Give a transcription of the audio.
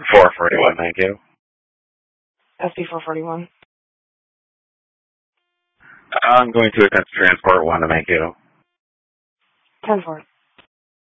441, thank you. SD 441. I'm going to attempt to transport 1, thank you. 10-4.